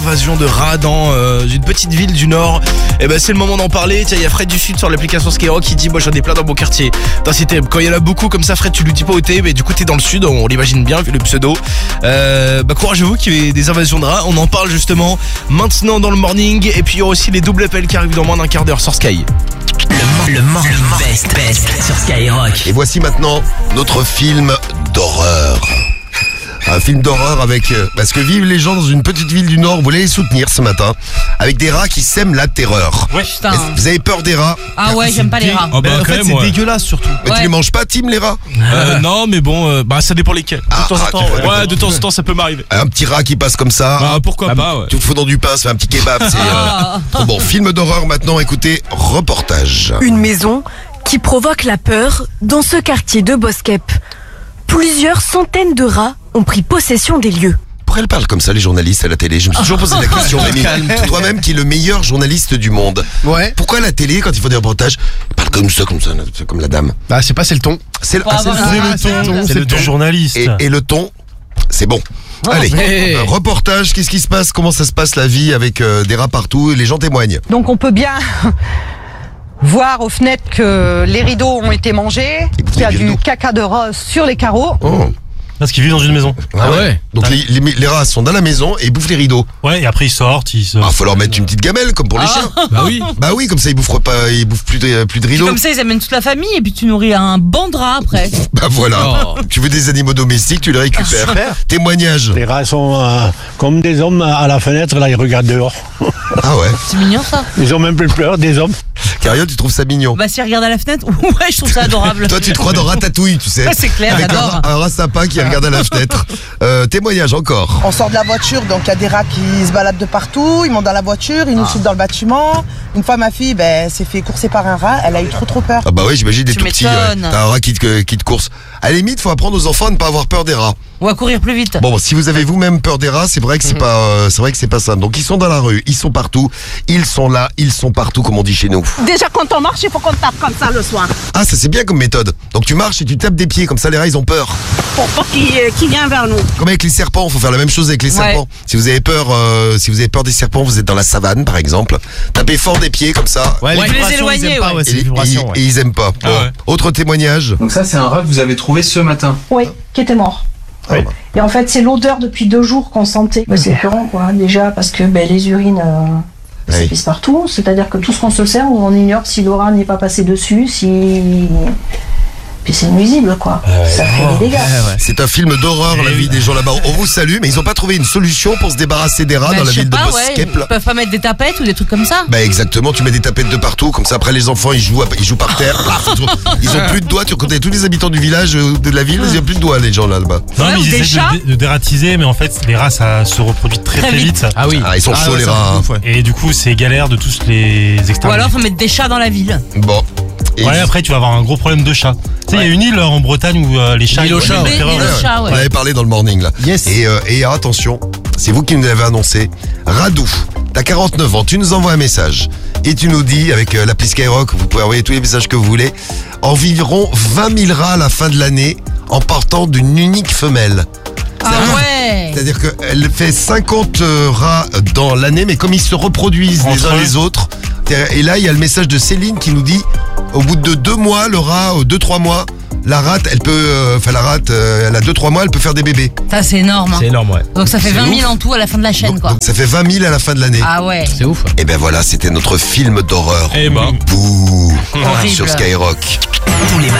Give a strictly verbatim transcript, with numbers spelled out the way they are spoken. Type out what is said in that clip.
Invasion de rats dans euh, une petite ville du Nord. Et ben c'est le moment d'en parler. Tiens, il y a Fred du Sud sur l'application Skyrock qui dit moi j'en ai plein dans mon quartier. Putain, c'était quand il y en a beaucoup comme ça, Fred, tu lui dis pas où t'es, mais du coup t'es dans le sud, on l'imagine bien vu le pseudo. Euh, bah couragez-vous qu'il y ait des invasions de rats. On en parle justement maintenant dans le morning. Et puis il y aura aussi les doubles appels qui arrivent dans moins d'un quart d'heure sur Sky. Le, le morning best, best sur Skyrock. Et voici maintenant notre film d'horreur. Un film d'horreur avec... Euh, parce que vivent les gens dans une petite ville du Nord, vous voulez les soutenir ce matin, avec des rats qui sèment la terreur. Ouais. Putain. Vous avez peur des rats? Ah ouais, j'aime pas les rats. Oh bah, Ben, en quand fait, même, c'est ouais. dégueulasse surtout. Mais Ouais. tu les manges pas, Tim, les rats? Euh, non mais bon, euh, bah ça dépend lesquels. Ah, De temps en ah, temps, tu ouais. vois, Ouais, de temps en temps ça peut m'arriver. Un petit rat qui passe comme ça. Bah pourquoi pas, ouais. Tu te fous dans du pain, c'est un petit kebab. C'est euh, Ah. trop bon. Film d'horreur maintenant, écoutez, reportage. Une maison qui provoque la peur dans ce quartier de Boskep. Plusieurs centaines de rats ont pris possession des lieux. Pourquoi elle parle comme ça, les journalistes à la télé? Je me suis toujours posé la question, Rémi. Toi-même qui es le meilleur journaliste du monde. Ouais. Pourquoi à la télé, quand il faut des reportages, ils parlent comme ça, comme ça, comme la dame? Bah, c'est pas, c'est le ton. C'est le, Faut ah, c'est le avoir ton. un- le ton, C'est le ton. journaliste. Et, et le ton, c'est bon. Allez, Hey. un reportage, qu'est-ce qui se passe? Comment ça se passe la vie avec euh, des rats partout? Et les gens témoignent. Donc on peut bien voir aux fenêtres que les rideaux ont été mangés, Écoutez, qu'il y a bien du nous. caca de rat sur les carreaux. Oh. Parce qu'ils vivent dans une maison. Ah ouais. Donc les, les, les rats sont dans la maison et ils bouffent les rideaux. Ouais, et après ils sortent, ils se... Ah, faut leur mettre une petite gamelle comme pour les chiens. Bah oui. Bah oui, comme ça ils bouffent pas, ils bouffent plus de, plus de Puis rideaux. comme ça, ils amènent toute la famille et puis tu nourris un banc de rats après. Bah voilà. Oh. Tu veux des animaux domestiques, tu les récupères. Témoignage. Les rats sont euh, comme des hommes à la fenêtre, là, ils regardent dehors. Ah ouais. C'est mignon ça. Ils ont même plus peur, des hommes. Carriole, tu trouves ça mignon? Bah si regarde à la fenêtre, ouais, je trouve ça adorable. Toi, tu te crois dans Ratatouille, tu sais. Ouais, c'est clair, Avec un, j'adore. rat- un rat sympa qui regarde à la fenêtre. Euh, témoignage encore. On sort de la voiture, donc il y a des rats qui se baladent de partout, ils montent dans la voiture, ils nous suivent dans le bâtiment. Une fois, ma fille ben, s'est fait courser par un rat, elle a eu trop trop peur. Ah bah oui, j'imagine des Tu tout petits. m'étonnes. T'as un rat qui te, qui te course. À la limite, faut apprendre aux enfants à ne pas avoir peur des rats. On va courir plus vite. Bon, si vous avez vous-même peur des rats, c'est vrai que c'est pas, euh, c'est vrai que c'est pas simple. Donc ils sont dans la rue, ils sont partout, ils sont là, ils sont partout, comme on dit chez nous. Déjà, quand on marche, il faut qu'on tape comme ça le soir, Ah, ça c'est bien comme méthode. Donc tu marches et tu tapes des pieds, comme ça les rats ils ont peur. pour pas qu'il qu'il vienne vers nous. Comme avec les serpents, faut faire la même chose avec les Ouais. serpents. Si vous avez peur, euh, si vous avez peur des serpents, vous êtes dans la savane par exemple, tapez fort des pieds comme ça. Ouais, Ouais, les les vibrations, éloigner, ils aiment pas, ouais. ouais, Et, c'est les et- vibrations, ouais. et ils aiment pas. Bon. Ah ouais. Autre témoignage. Donc ça, c'est un rat que vous avez trouvé ce matin. Oui, qui était mort. Ah, bah. Et en fait, c'est l'odeur depuis deux jours qu'on sentait. Bah, c'est épeurant, quoi. Déjà, parce que ben, les urines, euh, ça Oui. pisse partout. C'est-à-dire que tout ce qu'on se sert, on ignore si le rat n'est pas passé dessus, si... Puis c'est nuisible, quoi. Ça fait des dégâts. C'est un film d'horreur, la vie des gens là-bas. On vous salue, mais ils ont pas trouvé une solution pour se débarrasser des rats Bah, dans la je sais ville de pas, ouais. Boskep. Ils peuvent pas mettre des tapettes ou des trucs comme ça. Bah exactement, tu mets des tapettes de partout, comme ça après les enfants ils jouent, ils jouent par terre, paf, ils ont- ils ont plus de doigts, tu reconnais tous les habitants du village, euh, de la ville, ils ont plus de doigts les gens là-bas. Non, Ouais, mais ou ils des essaient chats. de, de dératiser, mais en fait, les rats, ça se reproduit très Très très vite. vite. Ah oui. Ah, ils sont chauds ouais, les ça, rats. hein. ouais. Et du coup, c'est galère de tous les Ou exterminer. alors faut mettre des chats dans la ville. Bon. Et Ouais, après, tu vas avoir un gros problème de chats. Tu sais, il y a une île euh, en Bretagne où euh, les chats... L'île aux ils chats, font ouais. la terreur. L'île aux chats, ouais. On avait parlé dans le morning là. Yes. Et, euh, et attention, c'est vous qui nous l'avez annoncé. Radou, t'as quarante-neuf ans, tu nous envoies un message et tu nous dis avec euh, l'appli Skyrock, vous pouvez envoyer tous les messages que vous voulez, environ vingt mille rats à la fin de l'année en partant d'une unique femelle. Ah ouais. C'est-à-dire qu'elle fait cinquante euh, rats dans l'année, mais comme ils se reproduisent les Entre uns eux. les autres. Et là, il y a le message de Céline qui nous dit, au bout de deux mois, le rat, au deux trois mois, la rate, elle peut, euh, enfin la rate, euh, elle a deux trois mois, elle peut faire des bébés. Ça c'est énorme. hein. C'est énorme, ouais. Donc ça fait C'est vingt mille ouf. en tout à la fin de la chaîne, Donc, quoi. donc ça fait vingt mille à la fin de l'année. Ah ouais. C'est ouf. Et ben voilà, c'était notre film d'horreur. Eh ben. Bouh, Horrible. sur Skyrock. Tous les matins,